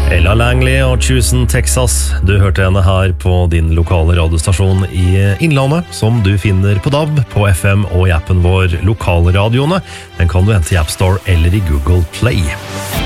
Ella Langley og Chosen Texas. Du hørte henne her på din lokale radiostasjon i Innlandet, som du finner på DAB, på FM og i appen vår Lokalradioene. Den kan du hente i App Store eller i Google Play.